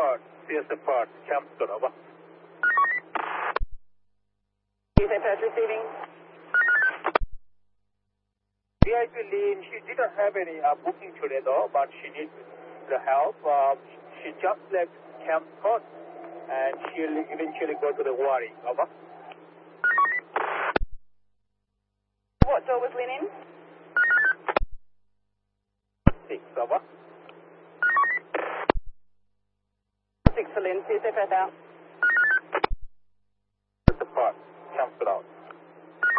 CSF part, Camp Scott, over. CSF Perth receiving. VIP Lynn, she didn't have any booking today though, but she needs the help. She just left Camp Scott and she'll eventually go to the Wari, over. What door was Lynn in? 6, over. 6 for Lynn, CSF Perth out.